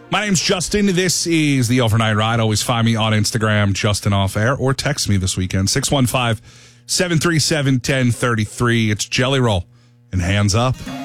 My name's Justin. This is the Overnight Ride. Always find me on Instagram, Justin Off Air, or text me this weekend, 615-737-1033. It's Jelly Roll and Hands Up.